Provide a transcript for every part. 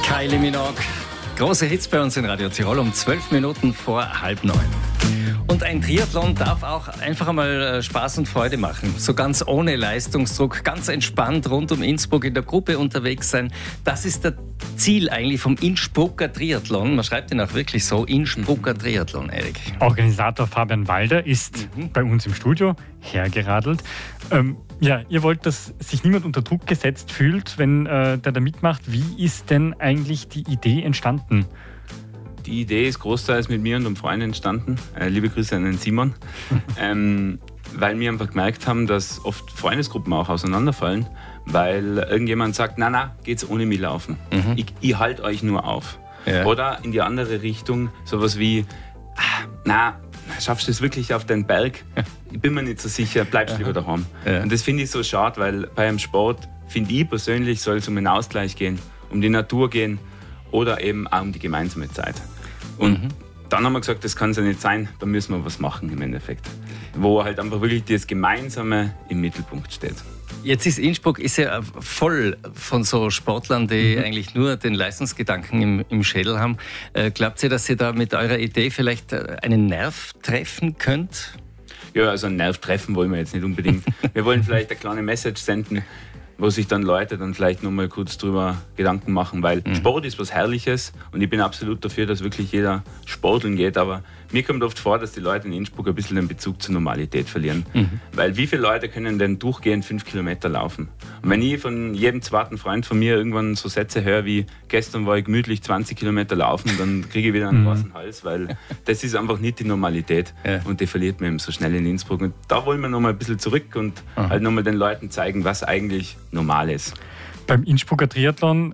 Kylie Minogue. Große Hits bei uns in Radio Tirol um 12 Minuten vor 8:30. Und ein Triathlon darf auch einfach einmal Spaß und Freude machen. So ganz ohne Leistungsdruck, ganz entspannt rund um Innsbruck in der Gruppe unterwegs sein. Das ist das Ziel eigentlich vom Innsbrucker Triathlon. Man schreibt ihn auch wirklich so, Innsbrucker Triathlon, Erik. Organisator Fabian Walder ist bei uns im Studio hergeradelt. Ihr wollt, dass sich niemand unter Druck gesetzt fühlt, wenn der da mitmacht. Wie ist denn eigentlich die Idee entstanden? Die Idee ist großteils mit mir und einem Freund entstanden. Liebe Grüße an den Simon. Weil wir einfach gemerkt haben, dass oft Freundesgruppen auch auseinanderfallen, weil irgendjemand sagt, na, geht's ohne mich laufen. Ich halte euch nur auf. Ja. Oder in die andere Richtung, sowas wie, schaffst du es wirklich auf den Berg? Ich bin mir nicht so sicher, bleibst lieber daheim. Ja. Und das finde ich so schade, weil bei einem Sport, finde ich persönlich, soll es um den Ausgleich gehen, um die Natur gehen oder eben auch um die gemeinsame Zeit. Und dann haben wir gesagt, das kann es ja nicht sein, da müssen wir was machen im Endeffekt. Wo halt einfach wirklich das Gemeinsame im Mittelpunkt steht. Jetzt ist Innsbruck ja voll von so Sportlern, die eigentlich nur den Leistungsgedanken im Schädel haben. Glaubt ihr, dass ihr da mit eurer Idee vielleicht einen Nerv treffen könnt? Ja, also einen Nerv treffen wollen wir jetzt nicht unbedingt. Wir wollen vielleicht eine kleine Message senden, wo sich dann Leute dann vielleicht noch mal kurz drüber Gedanken machen, weil Sport ist was Herrliches und ich bin absolut dafür, dass wirklich jeder sporteln geht, aber mir kommt oft vor, dass die Leute in Innsbruck ein bisschen den Bezug zur Normalität verlieren. Weil wie viele Leute können denn durchgehend 5 Kilometer laufen? Und wenn ich von jedem zweiten Freund von mir irgendwann so Sätze höre wie, gestern war ich gemütlich 20 Kilometer laufen, dann kriege ich wieder einen weißen Hals, weil das ist einfach nicht die Normalität und die verliert man eben so schnell in Innsbruck. Und da wollen wir noch mal ein bisschen zurück und halt noch mal den Leuten zeigen, was eigentlich normal ist. Beim Innsbrucker Triathlon,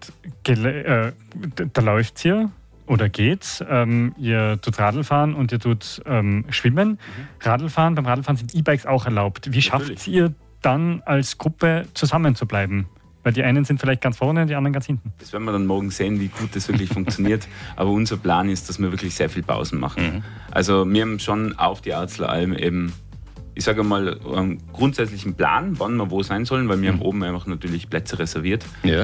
da läuft's hier oder geht's. Ihr tut Radlfahren und ihr tut Schwimmen. Radlfahren, beim Radlfahren sind E-Bikes auch erlaubt. Wie schafft ihr dann als Gruppe zusammen zu bleiben? Weil die einen sind vielleicht ganz vorne, die anderen ganz hinten. Das werden wir dann morgen sehen, wie gut das wirklich funktioniert. Aber unser Plan ist, dass wir wirklich sehr viel Pausen machen. Also wir haben schon auf die Arzleralm eben, ich sage mal, einen grundsätzlichen Plan, wann wir wo sein sollen, weil wir haben oben einfach natürlich Plätze reserviert. Ja.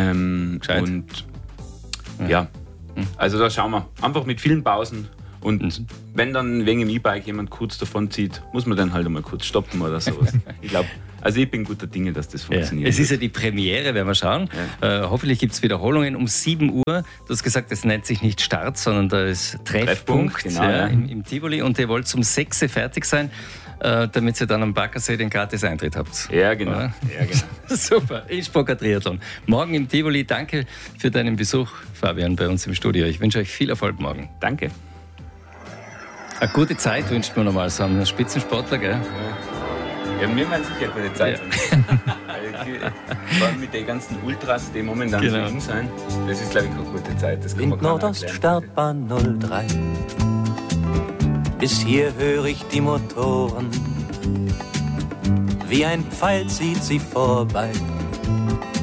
Also da schauen wir. Einfach mit vielen Pausen. Und wenn dann wegen dem E-Bike jemand kurz davon zieht, muss man dann halt einmal kurz stoppen oder sowas. Ich bin guter Dinge, dass das funktioniert. Es ist ja die Premiere, werden wir schauen. Hoffentlich gibt es Wiederholungen um 7 Uhr. Du hast gesagt, das nennt sich nicht Start, sondern da ist Treffpunkt genau, im Tivoli. Und ihr wollt um 6 Uhr fertig sein, damit ihr dann am Baggersee den Gratis-Eintritt habt. Ja, genau. Super, Innsbrucker Triathlon. Morgen im Tivoli. Danke für deinen Besuch, Fabian, bei uns im Studio. Ich wünsche euch viel Erfolg morgen. Danke. Eine gute Zeit wünscht man normal so einen Spitzensportler, gell? Ja, mir meint sicher eine gute Zeit. Vor allem mit den ganzen Ultras, die momentan so in sein, das ist, glaube ich, eine gute Zeit. Das Wind Nordost, Startbahn 03. Bis hier höre ich die Motoren. Wie ein Pfeil zieht sie vorbei.